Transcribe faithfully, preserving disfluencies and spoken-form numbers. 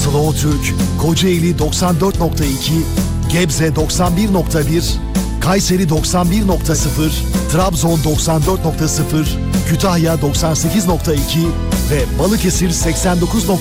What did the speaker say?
Slow Türk, Kocaeli doksan dört nokta iki, Gebze doksan bir nokta bir, Kayseri doksan bir nokta sıfır, Trabzon doksan dört nokta sıfır, Kütahya doksan sekiz nokta iki ve Balıkesir seksen dokuz nokta